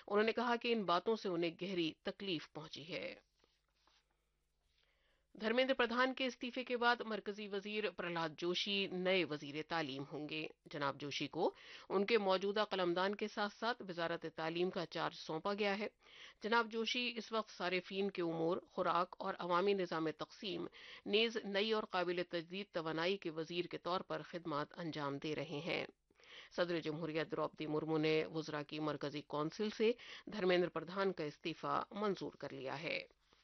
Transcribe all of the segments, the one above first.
انہوں نے کہا کہ ان باتوں سے انہیں گہری تکلیف پہنچی ہے۔ دھرمیندر پردھان کے استعفے کے بعد مرکزی وزیر پرہلاد جوشی نئے وزیر تعلیم ہوں گے۔ جناب جوشی کو ان کے موجودہ قلمدان کے ساتھ ساتھ وزارت تعلیم کا چارج سونپا گیا ہے۔ جناب جوشی اس وقت صارفین کے امور، خوراک اور عوامی نظام تقسیم نیز نئی اور قابل تجدید توانائی کے وزیر کے طور پر خدمات انجام دے رہے ہیں۔ صدر جمہوریہ دروپدی مرمو نے وزراء کی مرکزی کونسل سے دھرمیندر پردھان کا استعفی منظور کر لیا ہے۔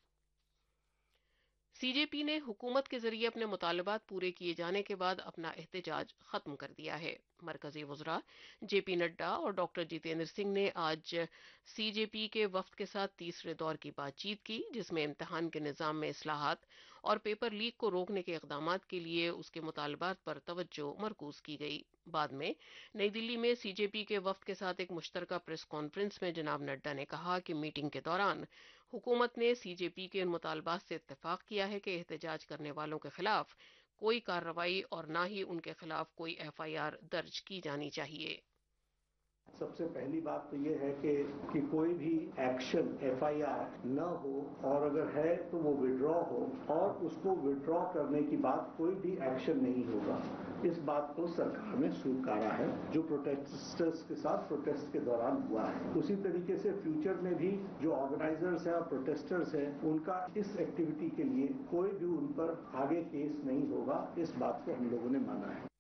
سی جے پی نے حکومت کے ذریعے اپنے مطالبات پورے کیے جانے کے بعد اپنا احتجاج ختم کر دیا ہے۔ مرکزی وزراء جے پی نڈا اور ڈاکٹر جتیندر سنگھ نے آج سی جے پی کے وفد کے ساتھ تیسرے دور کی بات چیت کی، جس میں امتحان کے نظام میں اصلاحات اور پیپر لیک کو روکنے کے اقدامات کے لیے اس کے مطالبات پر توجہ مرکوز کی گئی۔ بعد میں نئی دلی میں سی جے پی کے وفد کے ساتھ ایک مشترکہ پریس کانفرنس میں جناب نڈا نے کہا کہ میٹنگ کے دوران حکومت نے سی جے پی کے ان مطالبات سے اتفاق کیا ہے کہ احتجاج کرنے والوں کے خلاف کوئی کارروائی اور نہ ہی ان کے خلاف کوئی ایف آئی آر درج کی جانی چاہیے۔ سب سے پہلی بات تو یہ ہے کہ کوئی بھی ایکشن ایف آئی آر نہ ہو، اور اگر ہے تو وہ وڈرا ہو، اور اس کو وڈرا کرنے کی بعد کوئی بھی ایکشن نہیں ہوگا۔ اس بات کو سرکار نے سوکارا ہے جو پروٹیسٹرز کے ساتھ پروٹیسٹ کے دوران ہوا ہے۔ اسی طریقے سے فیوچر میں بھی جو آرگنائزرز ہیں اور پروٹیسٹرز ہیں ان کا اس ایکٹیویٹی کے لیے کوئی بھی ان پر آگے کیس نہیں ہوگا، اس بات کو ہم لوگوں نے مانا ہے۔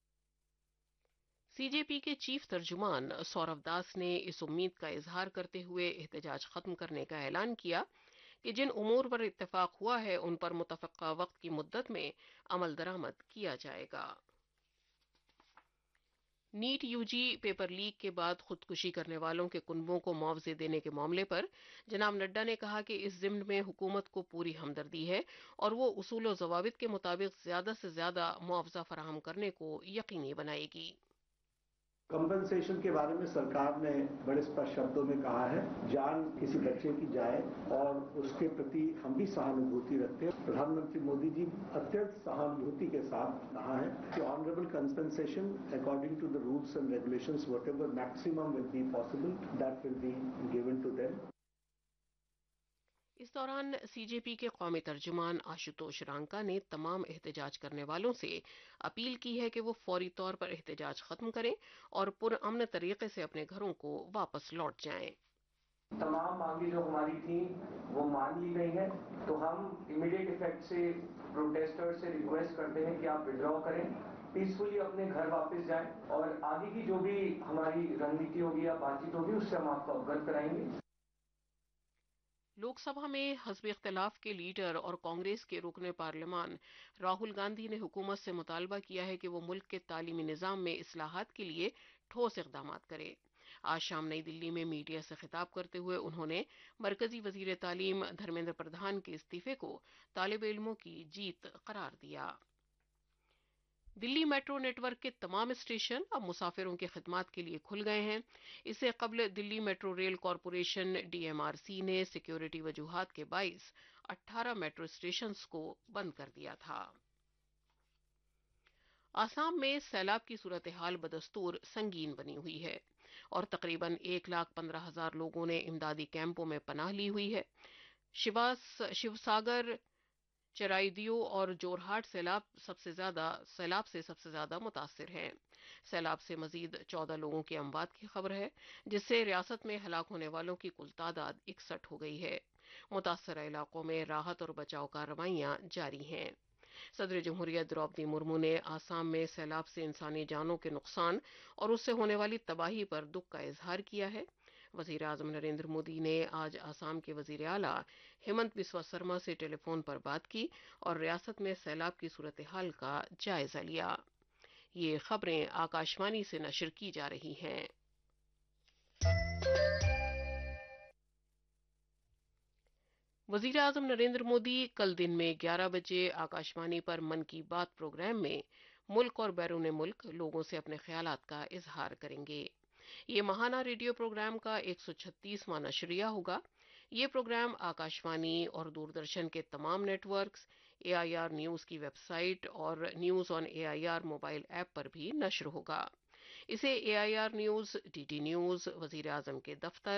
سی جے پی کے چیف ترجمان سوربھ داس نے اس امید کا اظہار کرتے ہوئے احتجاج ختم کرنے کا اعلان کیا کہ جن امور پر اتفاق ہوا ہے ان پر متفقہ وقت کی مدت میں عمل درآمد کیا جائے گا۔ Net you G paper leak کے بعد خودکشی کرنے والوں کے کنبوں کو معاوضے دینے کے معاملے پر جناب نڈا نے کہا کہ اس ضمن میں حکومت کو پوری ہمدردی ہے اور وہ اصول و ضوابط کے مطابق زیادہ سے زیادہ معاوضہ فراہم کرنے کو یقینی بنائے گی۔ کمپنسیشن کے بارے میں سرکار نے بڑے اسپشٹ شبدوں میں کہا ہے، جان کسی بچے کی جائے اور اس کے پرتی ہم بھی سہانوبھوتی رکھتے ہیں۔ پردھان منتری مودی جی اتنت سہانوبھوتی کے ساتھ کہا ہے کہ honourable compensation according to the rules and regulations what ever maximum will be possible that will be given to them. اس دوران سی جے پی کے قومی ترجمان آشوتوش رانکا نے تمام احتجاج کرنے والوں سے اپیل کی ہے کہ وہ فوری طور پر احتجاج ختم کریں اور پرامن طریقے سے اپنے گھروں کو واپس لوٹ جائیں۔ تمام مانگیں جو ہماری تھیں وہ مان لی گئی ہیں، تو ہم امیڈیٹ افیکٹ سے پروٹیسٹر سے ریکویسٹ کرتے ہیں کہ آپ وڈرا کریں، پیسفلی اپنے گھر واپس جائیں، اور آگے کی جو بھی ہماری رننیتی ہوگی یا بات چیت ہوگی اس سے ہم آپ کو اوگت کرائیں گے۔ لوک سبھا میں حزب اختلاف کے لیڈر اور کانگریس کے رکن پارلیمان راہل گاندھی نے حکومت سے مطالبہ کیا ہے کہ وہ ملک کے تعلیمی نظام میں اصلاحات کے لیے ٹھوس اقدامات کرے۔ آج شام نئی دلی میں میڈیا سے خطاب کرتے ہوئے انہوں نے مرکزی وزیر تعلیم دھرمیندر پردھان کے استعفے کو طالب علموں کی جیت قرار دیا۔ دلی میٹرو نیٹ ورک کے تمام اسٹیشن اب مسافروں کی خدمات کے لیے کھل گئے ہیں۔ اس سے قبل دلی metro rail corporation D M R C نے سیکیورٹی وجوہات کے باعث 18 میٹرو اسٹیشنز کو بند کر دیا تھا۔ آسام میں سیلاب کی صورتحال بدستور سنگین بنی ہوئی ہے اور تقریباً 1,15,000 لوگوں نے امدادی کیمپوں میں پناہ لی ہوئی ہے۔ شیو ساگر، چرائیدیو اور جورہاٹ سیلاب سے سب سے زیادہ متاثر ہیں۔ سیلاب سے مزید 14 لوگوں کی اموات کی خبر ہے، جس سے ریاست میں ہلاک ہونے والوں کی کل تعداد 61 ہو گئی ہے۔ متاثرہ علاقوں میں راحت اور بچاؤ کارروائیاں جاری ہیں۔ صدر جمہوریہ دروپدی مرمو نے آسام میں سیلاب سے انسانی جانوں کے نقصان اور اس سے ہونے والی تباہی پر دکھ کا اظہار کیا ہے۔ وزیر اعظم نریندر مودی نے آج آسام کے وزیر اعلیٰ ہیمنت بسوا سرما سے ٹیلی فون پر بات کی اور ریاست میں سیلاب کی صورتحال کا جائزہ لیا۔ یہ خبریں آکاشوانی سے نشر کی جا رہی ہیں۔ وزیر اعظم نریندر مودی کل دن میں 11 بجے آکاشوانی پر من کی بات پروگرام میں ملک اور بیرون ملک لوگوں سے اپنے خیالات کا اظہار کریں گے۔ یہ ماہانہ ریڈیو پروگرام کا 136واں نشریہ ہوگا۔ یہ پروگرام آکاشوانی اور دوردرشن کے تمام net works, a I R news کی ویب سائٹ اور news on a I R mobile app پر بھی نشر ہوگا۔ اسے اے I R news, D D news, وزیر اعظم کے دفتر